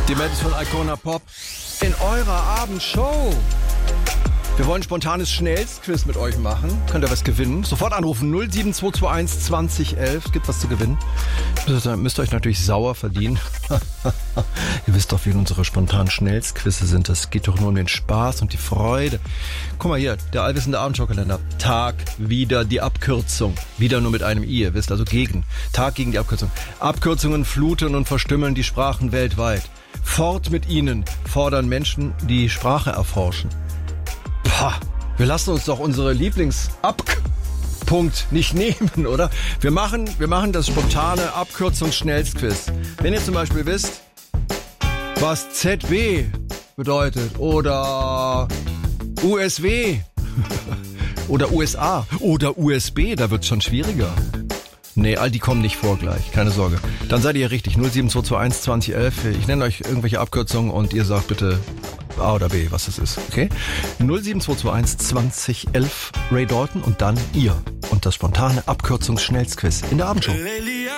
Die Mädels von Icona Pop in eurer Abendshow. Wir wollen ein spontanes Schnellstquiz mit euch machen. Könnt ihr was gewinnen? Sofort anrufen 07221 2011. Es gibt was zu gewinnen. Müsst ihr euch natürlich sauer verdienen. Ihr wisst doch, wie unsere spontanen Schnellstquizze sind. Das geht doch nur um den Spaß und die Freude. Guck mal hier, der allwissende Abendshowkalender. Tag, wieder die Abkürzung. Wieder nur mit einem I, ihr wisst, also gegen. Tag gegen die Abkürzung. Abkürzungen fluten und verstümmeln die Sprachen weltweit. Fort mit ihnen, fordern Menschen, die Sprache erforschen. Pah, wir lassen uns doch unsere Lieblingspunkt nicht nehmen, oder? Wir machen das spontane Abkürzungsschnellstquiz. Wenn ihr zum Beispiel wisst, was ZB bedeutet oder USW oder USA oder USB, da wird's schon schwieriger. Nee, all die kommen nicht vor gleich, keine Sorge. Dann seid ihr richtig, 07221 2011. Ich nenne euch irgendwelche Abkürzungen und ihr sagt bitte A oder B, was es ist, okay? 07221 2011, Ray Dalton und dann ihr. Und das spontane Abkürzungsschnellstquiz in der Abendshow.